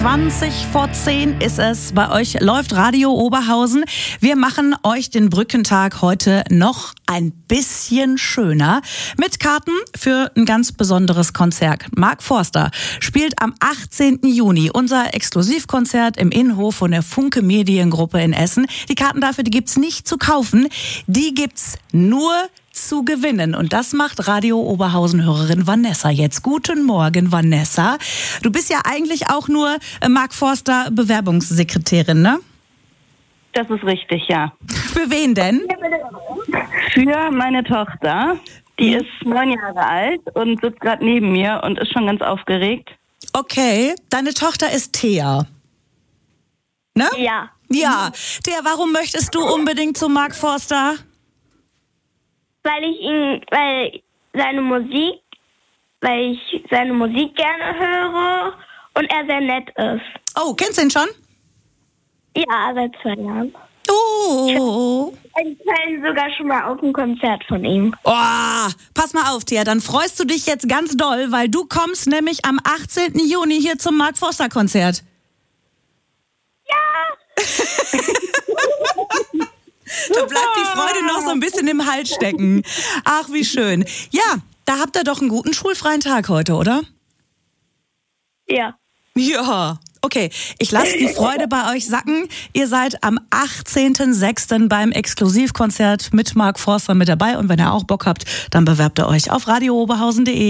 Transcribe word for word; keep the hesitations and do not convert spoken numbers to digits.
zwanzig vor zehn ist es. Bei euch läuft Radio Oberhausen. Wir machen euch den Brückentag heute noch ein bisschen schöner mit Karten für ein ganz besonderes Konzert. Mark Forster spielt am achtzehnten Juni unser Exklusivkonzert im Innenhof von der Funke Mediengruppe in Essen. Die Karten dafür, die gibt's nicht zu kaufen. Die gibt's nur zu gewinnen. Und das macht Radio Oberhausen-Hörerin Vanessa jetzt. Guten Morgen, Vanessa. Du bist ja eigentlich auch nur äh, Mark Forster Bewerbungssekretärin, ne? Das ist richtig, ja. Für wen denn? Für meine Tochter. Die ist neun Jahre alt und sitzt gerade neben mir und ist schon ganz aufgeregt. Okay, deine Tochter ist Thea. Ne? Ja. Ja. Thea, warum möchtest du unbedingt zu Mark Forster? Weil ich ihn, weil seine Musik, weil ich seine Musik gerne höre und er sehr nett ist. Oh, kennst du ihn schon? Ja, seit zwei Jahren. Oh. Ich war sogar schon mal auf einem Konzert von ihm. Oh, pass mal auf, Thea, dann freust du dich jetzt ganz doll, weil du kommst nämlich am achtzehnten Juni hier zum Mark Forster Konzert. Ja! Da bleibt die Freude noch so ein bisschen im Hals stecken. Ach, wie schön. Ja, da habt ihr doch einen guten schulfreien Tag heute, oder? Ja. Ja. Okay, ich lasse die Freude bei euch sacken. Ihr seid am achtzehnten sechsten beim Exklusivkonzert mit Mark Forster mit dabei. Und wenn ihr auch Bock habt, dann bewerbt ihr euch auf radio oberhausen punkt de.